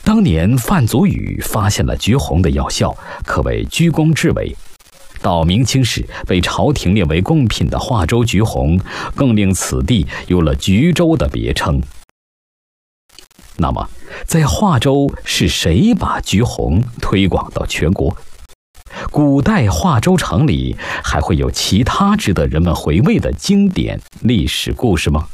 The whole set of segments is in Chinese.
当年范祖禹发现了橘红的药效，可谓居功至伟。到明清时，被朝廷列为贡品的华州橘红，更令此地有了橘州的别称。那么，在华州是谁把橘红推广到全国？古代华州城里还会有其他值得人们回味的经典历史故事吗？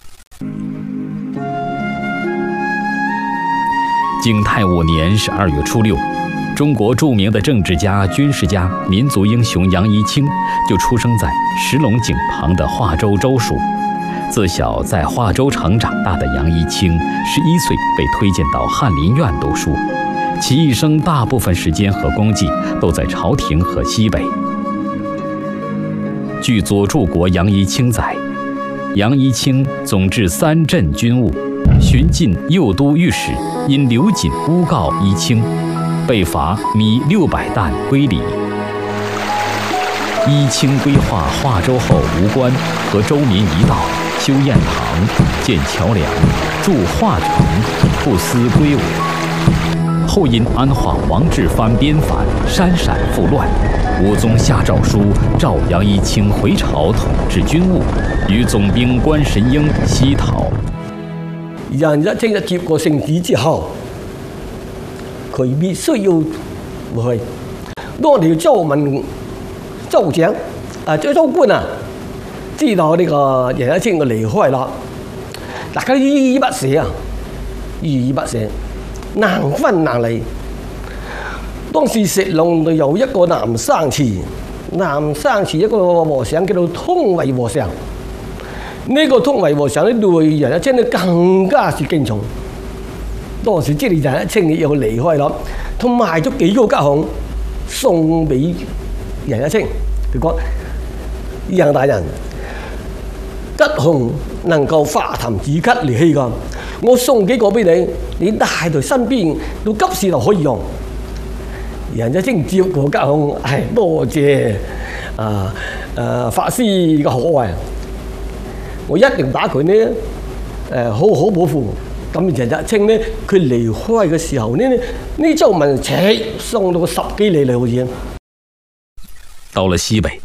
景泰5年12月初6，中国著名的政治家、军事家、民族英雄杨一清就出生在石龙井旁的华州州署。自小在华州城长大的杨一清，11岁被推荐到翰林院读书，其一生大部分时间和功绩都在朝廷和西北。据左柱国杨一清载，杨一清总治3镇军务，巡禁右都御史因刘瑾诬告一清，被罚米600担归里。一清规划华州后吴关，和州民一道修堰塘、建桥梁、筑化城，不思归我。后因安化王志藩边反，煽陕复乱，武宗下诏书召杨一清回朝统治军务，与总兵关神英西逃。 楊一清接過聖旨之後，佢必須要回去。當條州民州長州官啊，知道呢個楊一清嘅離開啦，大家都依依不捨啊，依依不捨，難分難離。當時石龍有一個南生祠一個和尚叫做通惠和尚。呢個通惠和尚咧對楊一清咧更加是敬重。當時知道楊一清又離開啦，佢賣咗幾個吉紅送俾楊一清。佢講：楊大人，吉紅能夠化痰止咳利氣㗎，我送幾個俾你，你帶在身邊，到急事就可以用。楊一清接過吉紅，多謝法師嘅好愛。我一定打佢呢，好好保護。咁楊一清呢，佢離開嘅時候呢州民送到10幾里嚟好似。 到了西北，